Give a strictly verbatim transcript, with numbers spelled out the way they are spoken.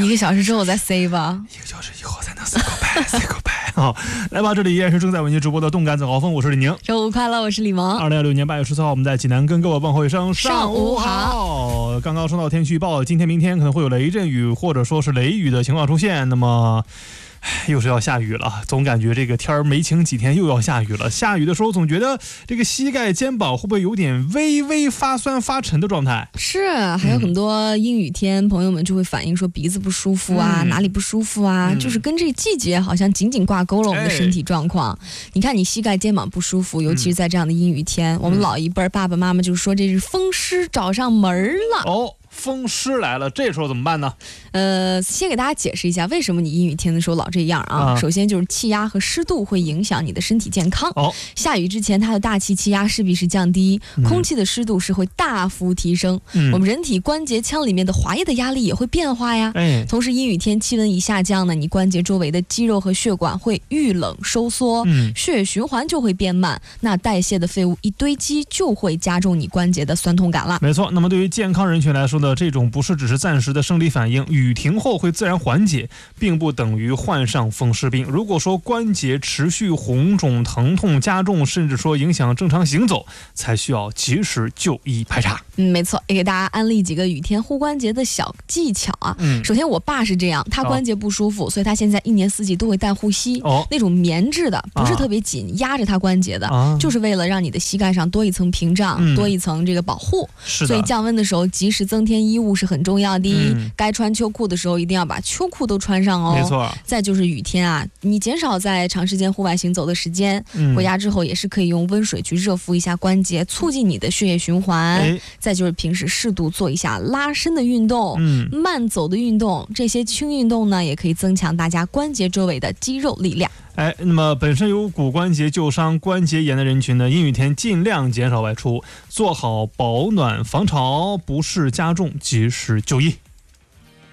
一个小时之后再 say 吧， 一个小时以后才能 say goodbye，say goodbye。好，来吧，这里依然是正在为您直播的动感早高峰，我是李宁。 周五快乐，我是李萌。 二零二六年八月十四号，我们在济南跟各位问候一声上午好。刚刚收到天气预报，今天、明天可能会有雷阵雨或者说是雷雨的情况出现。那么。又是要下雨了，总感觉这个天儿没晴几天又要下雨了。下雨的时候总觉得这个膝盖肩膀会不会有点微微发酸发沉的状态？ 是，还有很多阴雨天、嗯、朋友们就会反映说鼻子不舒服啊、嗯、哪里不舒服啊、嗯、就是跟这个季节好像紧紧挂钩了我们的身体状况、哎、你看你膝盖肩膀不舒服，尤其是在这样的阴雨天、嗯、我们老一辈爸爸妈妈就说这是风湿找上门了哦。风湿来了，这时候怎么办呢？ 呃，先给大家解释一下为什么你阴雨天的时候老这样啊。啊首先就是气压和湿度会影响你的身体健康。哦，下雨之前，它的大气气压势必是降低，嗯、空气的湿度是会大幅提升、嗯。我们人体关节腔里面的滑液的压力也会变化呀。哎，同时阴雨天气温一下降呢，你关节周围的肌肉和血管会遇冷收缩，嗯、血液循环就会变慢，那代谢的废物一堆积，就会加重你关节的酸痛感了。 没错，那么对于健康人群来说呢？这种不是只是暂时的生理反应，雨停后会自然缓解，并不等于患上风湿病。如果说关节持续红肿、疼痛加重，甚至说影响正常行走，才需要及时就医排查。 嗯，没错，也给大家安利几个雨天护关节的小技巧啊。嗯，首先我爸是这样，他关节不舒服，哦、所以他现在一年四季都会带护膝，哦、那种棉质的，不是特别紧，啊、压着他关节的、啊，就是为了让你的膝盖上多一层屏障，嗯、多一层这个保护。是的，所以降温的时候及时增添衣物是很重要的、嗯、该穿秋裤的时候一定要把秋裤都穿上哦。 没错。 再就是雨天啊，你减少在长时间户外行走的时间、嗯、回家之后也是可以用温水去热敷一下关节，促进你的血液循环、哎、再就是平时适度做一下拉伸的运动、嗯、慢走的运动，这些轻运动呢也可以增强大家关节周围的肌肉力量。 哎，那么本身有骨关节旧伤、关节炎的人群呢，阴雨天尽量减少外出，做好保暖防潮，不适加重及时就医。